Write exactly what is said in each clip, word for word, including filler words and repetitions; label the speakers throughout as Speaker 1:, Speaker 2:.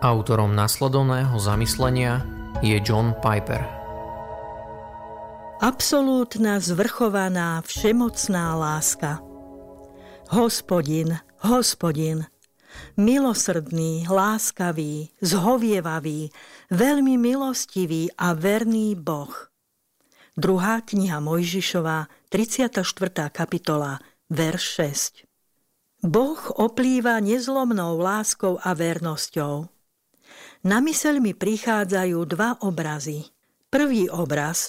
Speaker 1: Autorom nasledovného zamyslenia je John Piper.
Speaker 2: Absolútna, zvrchovaná, všemocná láska. Hospodin, Hospodin, milosrdný, láskavý, zhovievavý, veľmi milostivý a verný Boh. Druhá kniha Mojžišova, tridsiata štvrtá kapitola, verš šesť. Boh oplýva nezlomnou láskou a vernosťou. Na myseľ mi prichádzajú dva obrazy. Prvý obraz.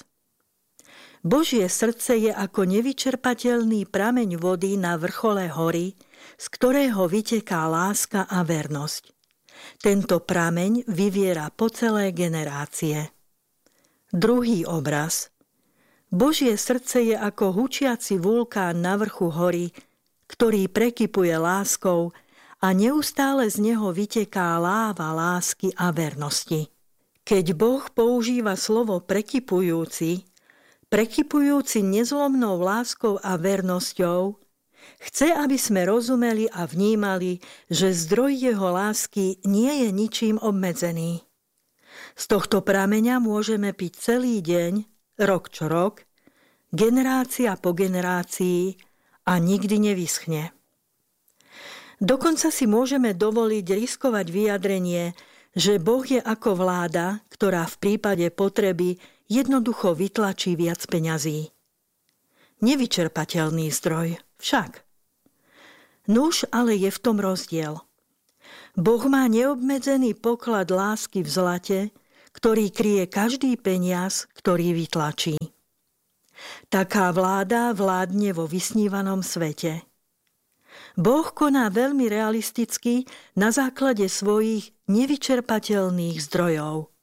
Speaker 2: Božie srdce je ako nevyčerpateľný prameň vody na vrchole hory, z ktorého vyteká láska a vernosť. Tento prameň vyviera po celé generácie. Druhý obraz. Božie srdce je ako hučiaci vulkán na vrchu hory, ktorý prekypuje láskou a neustále z neho vyteká láva lásky a vernosti. Keď Boh používa slovo prekypujúci, prekypujúci nezlomnou láskou a vernosťou, chce, aby sme rozumeli a vnímali, že zdroj jeho lásky nie je ničím obmedzený. Z tohto prameňa môžeme piť celý deň, rok čo rok, generácia po generácii a nikdy nevyschne. Dokonca si môžeme dovoliť riskovať vyjadrenie, že Boh je ako vláda, ktorá v prípade potreby jednoducho vytlačí viac peňazí. Nevyčerpateľný zdroj však. Nuž ale je v tom rozdiel. Boh má neobmedzený poklad lásky v zlate, ktorý kryje každý peniaz, ktorý vytlačí. Taká vláda vládne vo vysnívanom svete. Boh koná veľmi realisticky na základe svojich nevyčerpateľných zdrojov.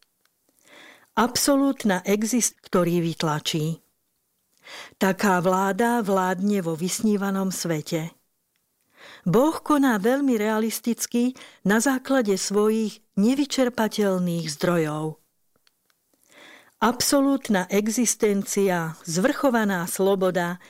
Speaker 2: Absolútna exist, ktorý vytlačí. Taká vláda vládne vo vysnívanom svete. Boh koná veľmi realisticky na základe svojich nevyčerpateľných zdrojov. Absolútna existencia, zvrchovaná sloboda